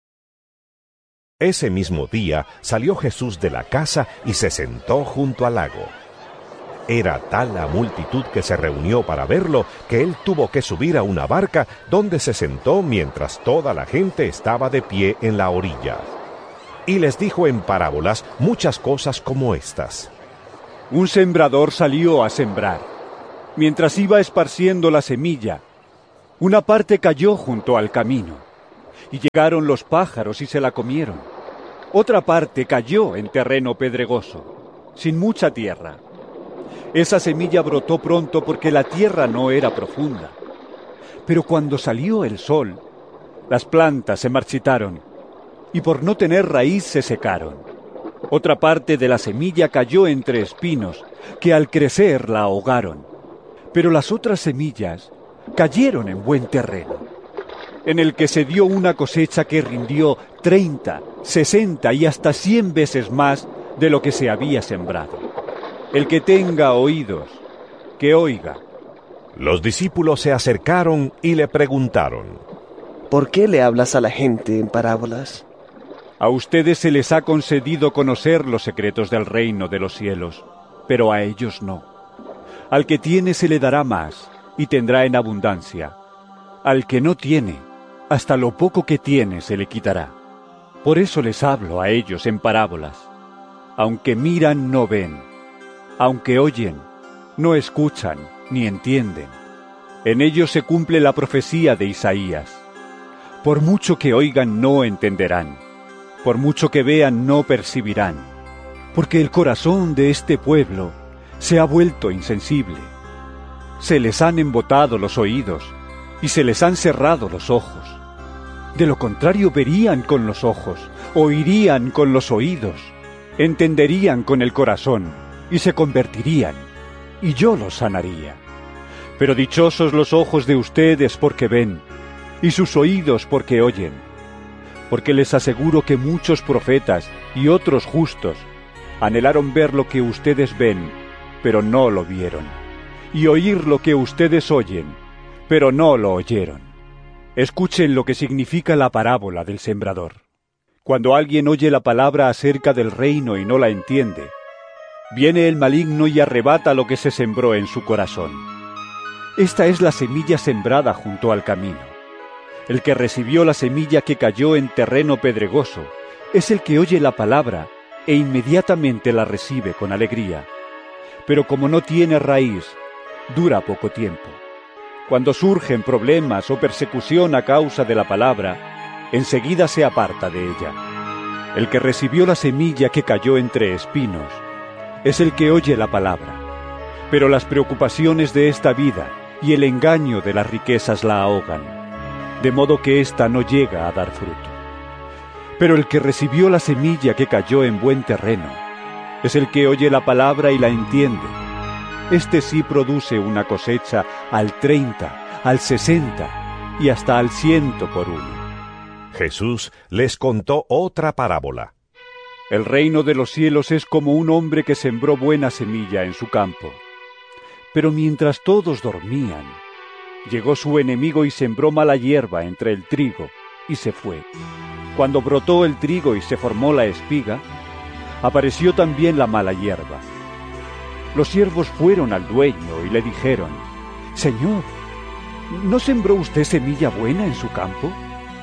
Ese mismo día salió Jesús de la casa y se sentó junto al lago. Era tal la multitud que se reunió para verlo, que él tuvo que subir a una barca donde se sentó mientras toda la gente estaba de pie en la orilla. y les dijo en parábolas muchas cosas como estas. Un sembrador salió a sembrar. Mientras iba esparciendo la semilla, una parte cayó junto al camino, y llegaron los pájaros y se la comieron. Otra parte cayó en terreno pedregoso, sin mucha tierra. Esa semilla brotó pronto porque la tierra no era profunda. Pero cuando salió el sol, las plantas se marchitaron, y por no tener raíz se secaron. Otra parte de la semilla cayó entre espinos, que al crecer la ahogaron. Pero las otras semillas cayeron en buen terreno, en el que se dio una cosecha que rindió treinta, sesenta y hasta cien veces más de lo que se había sembrado. El que tenga oídos, que oiga. Los discípulos se acercaron y le preguntaron: ¿Por qué le hablas a la gente en parábolas? A ustedes se les ha concedido conocer los secretos del reino de los cielos, pero a ellos no. Al que tiene se le dará más, y tendrá en abundancia. Al que no tiene, hasta lo poco que tiene se le quitará. Por eso les hablo a ellos en parábolas. Aunque miran, no ven. Aunque oyen, no escuchan ni entienden. En ellos se cumple la profecía de Isaías. Por mucho que oigan, no entenderán. Por mucho que vean, no percibirán. Porque el corazón de este pueblo se ha vuelto insensible. Se les han embotado los oídos y se les han cerrado los ojos. De lo contrario, verían con los ojos, oirían con los oídos, entenderían con el corazón y se convertirían, y yo los sanaría. Pero dichosos los ojos de ustedes porque ven, y sus oídos porque oyen. Porque les aseguro que muchos profetas y otros justos anhelaron ver lo que ustedes ven, pero no lo vieron, y oír lo que ustedes oyen, pero no lo oyeron. Escuchen lo que significa la parábola del sembrador. Cuando alguien oye la palabra acerca del reino y no la entiende, viene el maligno y arrebata lo que se sembró en su corazón. Esta es la semilla sembrada junto al camino. El que recibió la semilla que cayó en terreno pedregoso es el que oye la palabra e inmediatamente la recibe con alegría. Pero como no tiene raíz, dura poco tiempo. Cuando surgen problemas o persecución a causa de la palabra, enseguida se aparta de ella. El que recibió la semilla que cayó entre espinos es el que oye la palabra, pero las preocupaciones de esta vida y el engaño de las riquezas la ahogan, de modo que ésta no llega a dar fruto. Pero el que recibió la semilla que cayó en buen terreno es el que oye la palabra y la entiende. Este sí produce una cosecha al treinta, al sesenta y hasta al ciento por uno. Jesús les contó otra parábola. El reino de los cielos es como un hombre que sembró buena semilla en su campo. Pero mientras todos dormían, llegó su enemigo y sembró mala hierba entre el trigo, y se fue. Cuando brotó el trigo y se formó la espiga, apareció también la mala hierba. Los siervos fueron al dueño y le dijeron: «Señor, ¿no sembró usted semilla buena en su campo?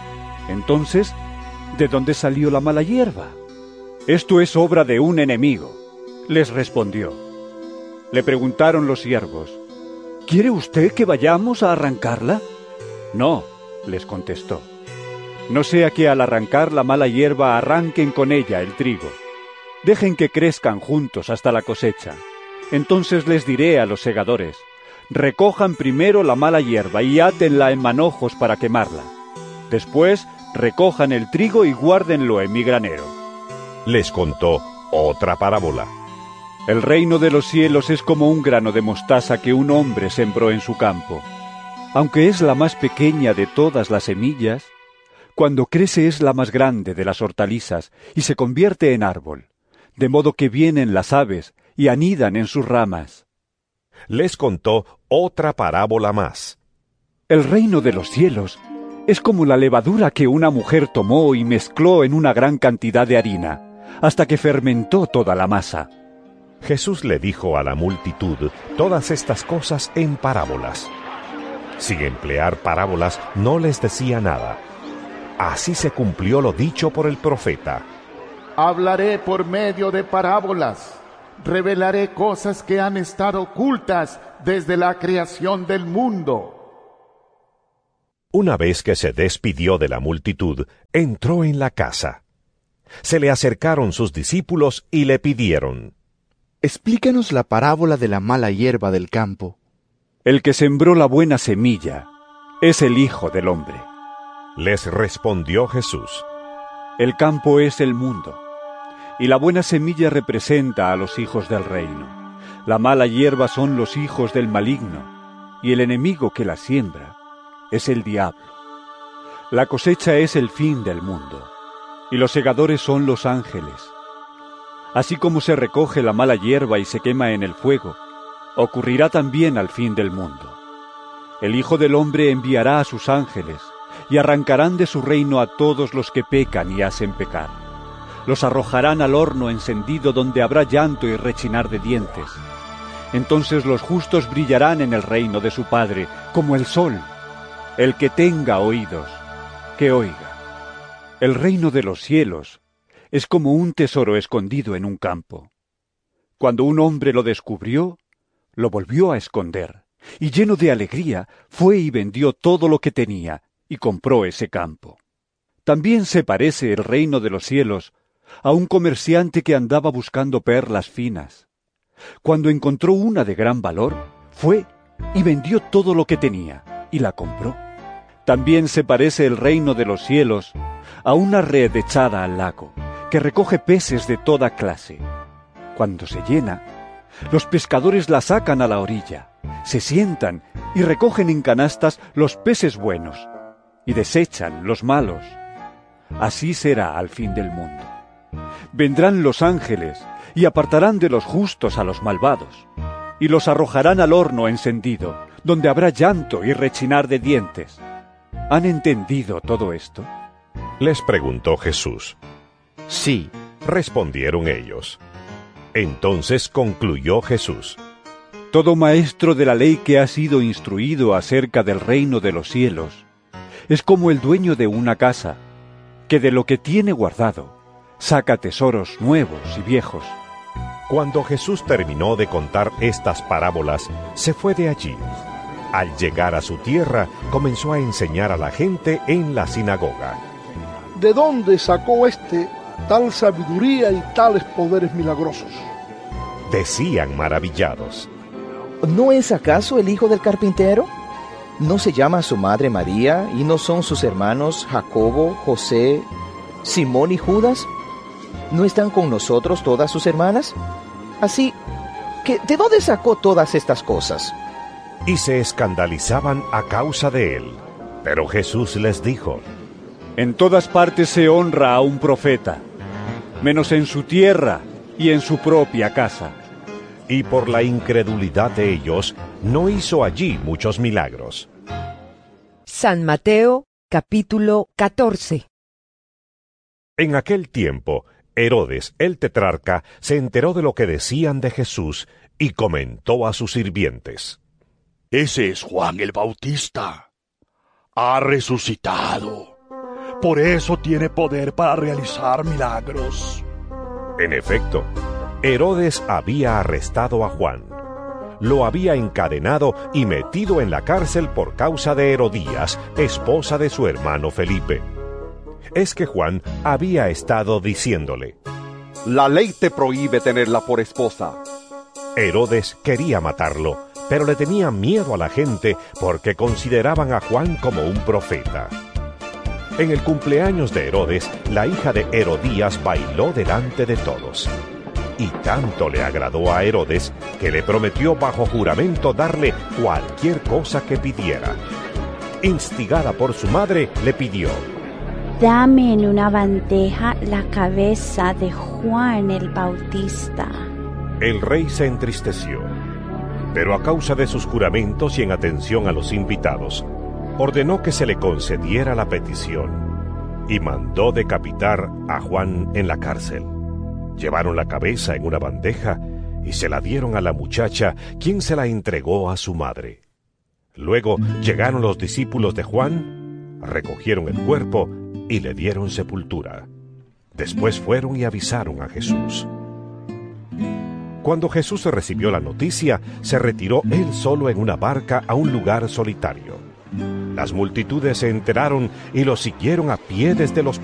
Entonces, ¿de dónde salió la mala hierba?» «Esto es obra de un enemigo», les respondió. Le preguntaron los siervos: «¿Quiere usted que vayamos a arrancarla?» «No», les contestó. «No sea que al arrancar la mala hierba arranquen con ella el trigo. Dejen que crezcan juntos hasta la cosecha. Entonces les diré a los segadores: recojan primero la mala hierba y átenla en manojos para quemarla. Después recojan el trigo y guárdenlo en mi granero». Les contó otra parábola. El reino de los cielos es como un grano de mostaza que un hombre sembró en su campo. Aunque es la más pequeña de todas las semillas, cuando crece es la más grande de las hortalizas y se convierte en árbol, de modo que vienen las aves y anidan en sus ramas. Les contó otra parábola más. El reino de los cielos es como la levadura que una mujer tomó y mezcló en una gran cantidad de harina, hasta que fermentó toda la masa. Jesús le dijo a la multitud todas estas cosas en parábolas. Sin emplear parábolas no les decía nada. Así se cumplió lo dicho por el profeta: Hablaré por medio de parábolas. Revelaré cosas que han estado ocultas desde la creación del mundo. Una vez que se despidió de la multitud, entró en la casa. Se le acercaron sus discípulos y le pidieron: Explícanos la parábola de la mala hierba del campo. El que sembró la buena semilla es el Hijo del Hombre. Les respondió Jesús: El campo es el mundo, y la buena semilla representa a los hijos del reino. La mala hierba son los hijos del maligno, y el enemigo que la siembra es el diablo. La cosecha es el fin del mundo, y los segadores son los ángeles. Así como se recoge la mala hierba y se quema en el fuego, ocurrirá también al fin del mundo. El Hijo del Hombre enviará a sus ángeles, y arrancarán de su reino a todos los que pecan y hacen pecar. Los arrojarán al horno encendido donde habrá llanto y rechinar de dientes. Entonces los justos brillarán en el reino de su Padre, como el sol. El que tenga oídos, que oiga. El reino de los cielos es como un tesoro escondido en un campo. Cuando un hombre lo descubrió, lo volvió a esconder, y lleno de alegría fue y vendió todo lo que tenía, y compró ese campo. También se parece el reino de los cielos a un comerciante que andaba buscando perlas finas. Cuando encontró una de gran valor, fue y vendió todo lo que tenía, y la compró. También se parece el reino de los cielos a una red echada al lago, que recoge peces de toda clase. Cuando se llena, los pescadores la sacan a la orilla, se sientan y recogen en canastas los peces buenos, y desechan los malos. Así será al fin del mundo. Vendrán los ángeles y apartarán de los justos a los malvados, y los arrojarán al horno encendido, donde habrá llanto y rechinar de dientes. ¿Han entendido todo esto? Les preguntó Jesús. Sí, respondieron ellos. Entonces concluyó Jesús: Todo maestro de la ley que ha sido instruido acerca del reino de los cielos es como el dueño de una casa, que de lo que tiene guardado saca tesoros nuevos y viejos. Cuando Jesús terminó de contar estas parábolas, se fue de allí. Al llegar a su tierra, comenzó a enseñar a la gente en la sinagoga. ¿De dónde sacó éste tal sabiduría y tales poderes milagrosos? Decían maravillados: ¿No es acaso el hijo del carpintero? ¿No se llama su madre María, y no son sus hermanos Jacobo, José, Simón y Judas? ¿No están con nosotros todas sus hermanas? Así que, ¿de dónde sacó todas estas cosas? Y se escandalizaban a causa de él. Pero Jesús les dijo: En todas partes se honra a un profeta, menos en su tierra y en su propia casa. Y por la incredulidad de ellos, no hizo allí muchos milagros. San Mateo, capítulo catorce. En aquel tiempo, Herodes, el tetrarca, se enteró de lo que decían de Jesús y comentó a sus sirvientes: Ese es Juan el Bautista. Ha resucitado. Por eso tiene poder para realizar milagros. En efecto, Herodes había arrestado a Juan. Lo había encadenado y metido en la cárcel por causa de Herodías, esposa de su hermano Felipe. Es que Juan había estado diciéndole: La ley te prohíbe tenerla por esposa. Herodes quería matarlo, pero le tenía miedo a la gente porque consideraban a Juan como un profeta. En el cumpleaños de Herodes, la hija de Herodías bailó delante de todos. Y tanto le agradó a Herodes que le prometió bajo juramento darle cualquier cosa que pidiera. Instigada por su madre, le pidió: Dame en una bandeja la cabeza de Juan el Bautista. El rey se entristeció, pero a causa de sus juramentos y en atención a los invitados, ordenó que se le concediera la petición y mandó decapitar a Juan en la cárcel. Llevaron la cabeza en una bandeja y se la dieron a la muchacha, quien se la entregó a su madre. Luego llegaron los discípulos de Juan, recogieron el cuerpo y le dieron sepultura. Después fueron y avisaron a Jesús. Cuando Jesús recibió la noticia, se retiró él solo en una barca a un lugar solitario. Las multitudes se enteraron y lo siguieron a pie desde los